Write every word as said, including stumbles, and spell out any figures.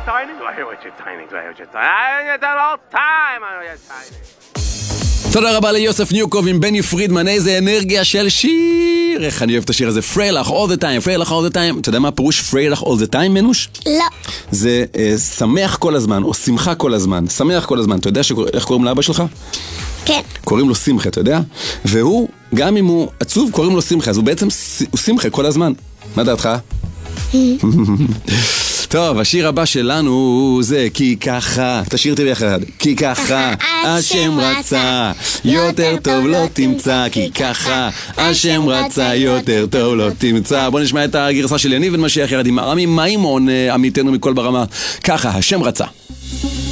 tiny? Do I hear what you're tiny? Do I hear what you're tiny? I hear that all time. I know you're tiny. תודה רבה ליוסף ניוקוב עם בני פרידמן, איזה אנרגיה של שיר. איך אני אוהב את השיר הזה, פריילך all the time, פריילך all the time. אתה יודע מה הפירוש פריילך all the time, מנוש? לא. זה אה, שמח כל הזמן, או שמחה כל הזמן, שמח כל הזמן. אתה יודע שקור... איך קוראים לאבא שלך? כן. קוראים לו שמחה, אתה יודע? והוא, גם אם הוא עצוב, קוראים לו שמחה, אז הוא בעצם הוא שמחה כל הזמן. מה דעתך? טוב, השיר הבא שלנו זה כי ככה, תשאיר אותי ביחד. כי ככה, השם רצה, יותר טוב לא תמצא. כי ככה, השם רצה, יותר טוב לא תמצא. בוא נשמע את הגרסה של יניב בן משיח יחד עם ארמי מימון, עמיתנו מכל ברמה. ככה, השם רצה.